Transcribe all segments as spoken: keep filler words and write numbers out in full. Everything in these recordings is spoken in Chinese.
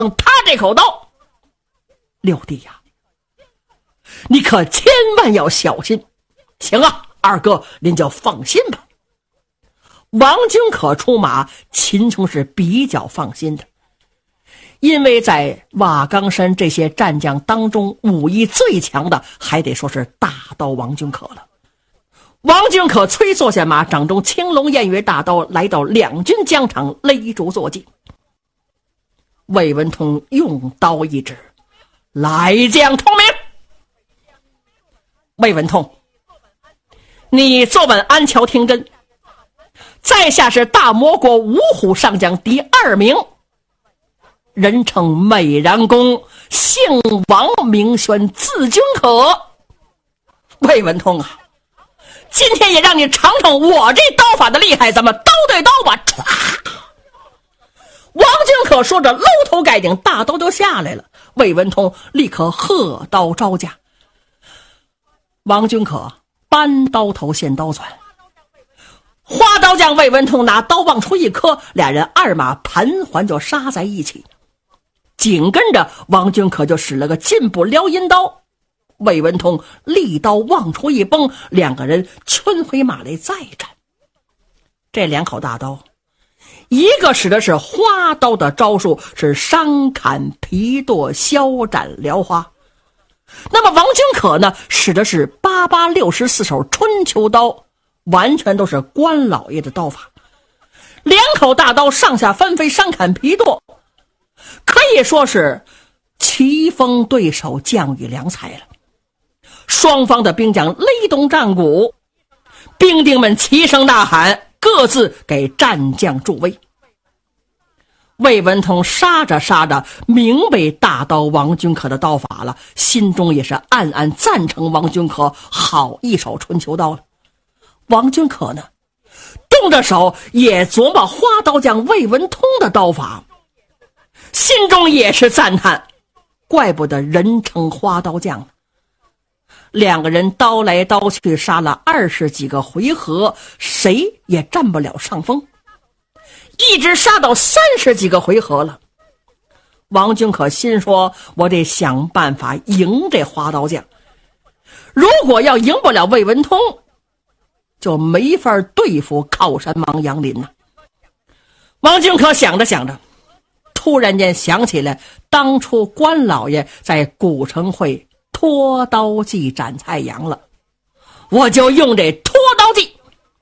他这口刀。六弟呀，你可千万要小心。行啊，二哥您就放心吧。王君可出马，秦琼是比较放心的，因为在瓦岗山这些战将当中，武艺最强的还得说是大刀王君可了。王君可催坐下马，掌中青龙偃月大刀来到两军疆场，勒住坐骑。魏文通用刀一指，来将通明。魏文通，你坐稳安桥听真，在下是大魔国五虎上将第二名，人称美髯公，姓王名轩，字君可。魏文通啊，今天也让你尝尝我这刀法的厉害，咱们刀对刀吧！唰，王君可说着，搂头盖顶，大刀就下来了。魏文通立刻喝刀招架。王君可搬刀头现刀转，花刀将魏文通拿刀往出一磕，俩人二马盘环就杀在一起。紧跟着王君可就使了个进步撩阴刀，魏文通利刀往出一崩，两个人圈回马来再战。这两口大刀，一个使的是花刀的招数，是伤砍皮剁削斩撩花。那么王君可呢，使的是八八六十四手春秋刀，完全都是关老爷的刀法。两口大刀上下翻飞，伤砍皮剁，可以说是棋逢对手，将遇良才了。双方的兵将勒动战鼓，兵丁们齐声呐喊，各自给战将助威。魏文通杀着杀着明白大刀王君可的刀法了，心中也是暗暗赞成王君可好一手春秋刀了。王君可呢，动着手也琢磨花刀将魏文通的刀法，心中也是赞叹，怪不得人称花刀将。两个人刀来刀去，杀了二十几个回合，谁也占不了上风，一直杀到三十几个回合了。王君可心说，我得想办法赢这花刀将，如果要赢不了魏文通，就没法对付靠山王杨林呢。王君可想着想着，突然间想起来当初关老爷在古城会拖刀计斩蔡阳了，我就用这拖刀计。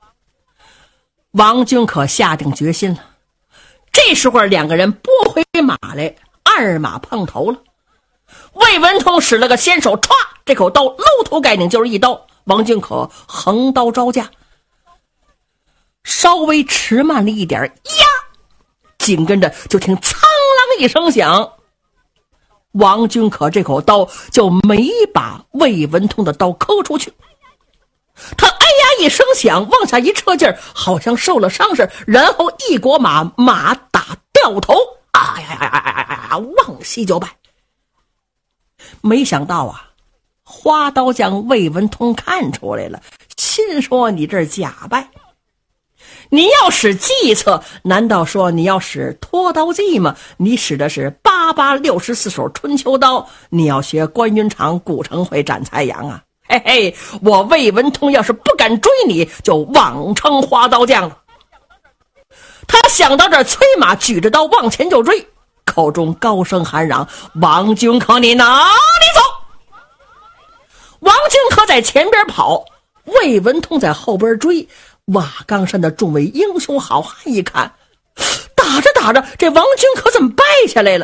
王君可下定决心了。这时候两个人拨回马来，二马碰头了。魏文通使了个先手，歘，这口刀搂头盖顶就是一刀。王君可横刀招架，稍微迟慢了一点，呀，紧跟着就听苍啷一声响，王君可这口刀就没把魏文通的刀磕出去。他哎呀一声响，往下一撤劲儿，好像受了伤似，然后一裹马，马打掉头，啊呀呀呀呀呀呀，往西就败。没想到啊，花刀将魏文通看出来了，心说你这假败，你要使计策，难道说你要使拖刀计吗？你使的是八八六十四手春秋刀，你要学关云长古城会斩蔡阳啊？嘿嘿，我魏文通要是不敢追你，就妄称花刀将了。他想到这儿，催马举着刀往前就追，口中高声喊嚷：王君可你哪里走？王君可在前边跑，魏文通在后边追。瓦岗山的众位英雄好汉一看，打着打着，这王君可怎么败下来了？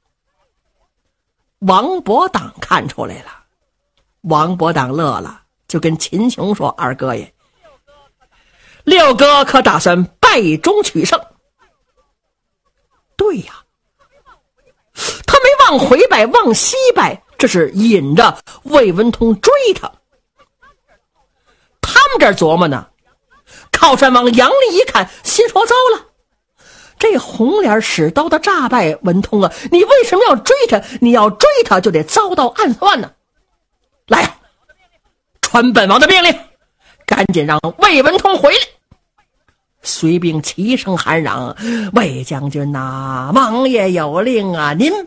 王伯党看出来了，王伯党乐了，就跟秦琼说：二哥爷，六哥可打算败中取胜？对呀，他没往回败，往西败，这是引着魏文通追他。他们这儿琢磨呢，靠山王杨林一看，心说糟了，这红脸使刀的诈败文通啊，你为什么要追他？你要追他就得遭到暗算呢。来呀，传本王的命令，赶紧让魏文通回来。 随兵齐声喊嚷：“魏将军呐，王爷有令啊，您